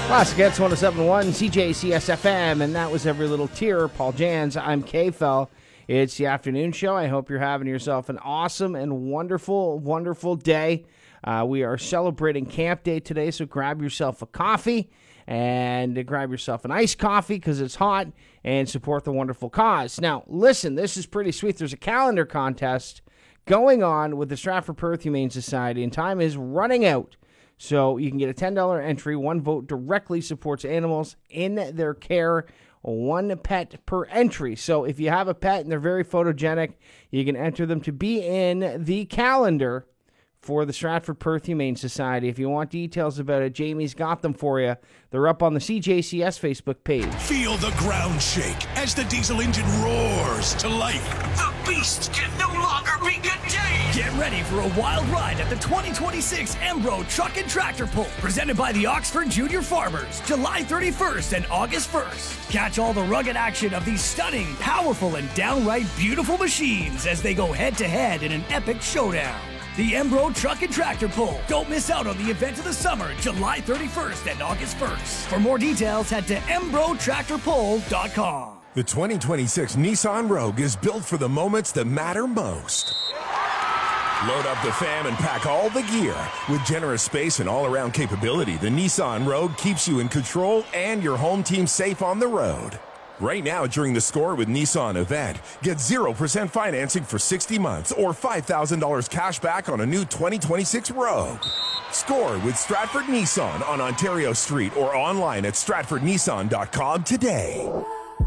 Classic Hits 107.1 CJCS-FM, and that was Every Little Tear. Paul Jans, I'm K-Fel. It's the afternoon show. I hope you're having yourself an awesome and wonderful, wonderful day. We are celebrating Camp Day today, so grab yourself a coffee and grab yourself an iced coffee because it's hot and support the wonderful cause. Now, listen, this is pretty sweet. There's a calendar contest going on with the Stratford Perth Humane Society, and time is running out. So you can get a $10 entry. One vote directly supports animals in their care. One pet per entry. So if you have a pet and they're very photogenic, you can enter them to be in the calendar for the Stratford Perth Humane Society. If you want details about it, Jamie's got them for you. They're up on the CJCS Facebook page. Feel the ground shake as the diesel engine roars to life. The beast can no longer be contained. Get ready for a wild ride at the 2026 Embro Truck and Tractor Pull, presented by the Oxford Junior Farmers, July 31st and August 1st. Catch all the rugged action of these stunning, powerful, and downright beautiful machines as they go head-to-head in an epic showdown. The Embro Truck and Tractor Pull. Don't miss out on the event of the summer, July 31st and August 1st. For more details, head to embrotractorpull.com. The 2026 Nissan Rogue is built for the moments that matter most. Load up the fam and pack all the gear. With generous space and all-around capability, the Nissan Rogue keeps you in control and your home team safe on the road. Right now, during the Score with Nissan event, get 0% financing for 60 months or $5,000 cash back on a new 2026 Rogue. Score with Stratford Nissan on Ontario Street or online at stratfordnissan.com today.